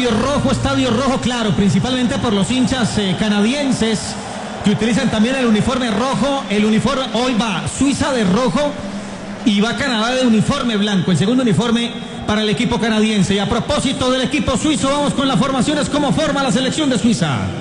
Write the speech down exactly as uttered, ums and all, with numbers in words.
estadio rojo, estadio rojo, claro, principalmente por los hinchas eh, canadienses que utilizan también el uniforme rojo. El uniforme, hoy va Suiza de rojo y va Canadá de uniforme blanco, el segundo uniforme para el equipo canadiense. Y a propósito del equipo suizo, vamos con las formaciones, cómo forma la selección de Suiza.